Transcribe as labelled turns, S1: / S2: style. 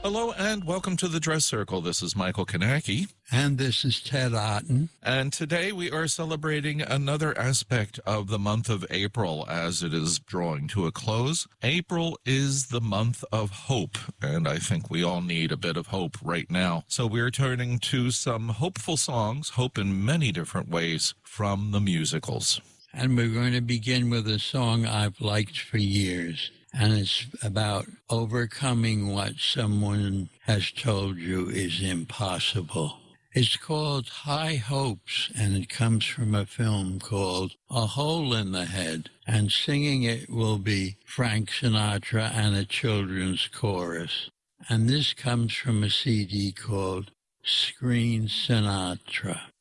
S1: Hello and welcome to the Dress Circle. This is Michael Kanaki.
S2: And this is Ted Otten.
S1: And today we are celebrating another aspect of the month of April as it is drawing to a close. April is the month of hope, and I think we all need a bit of hope right now. So we're turning to some hopeful songs, hope in many different ways, from the musicals.
S2: And we're going to begin with a song I've liked for years. And it's about overcoming what someone has told you is impossible. It's called High Hopes, and it comes from a film called A Hole in the Head. And singing it will be Frank Sinatra and a children's chorus. And this comes from a CD called Screen Sinatra.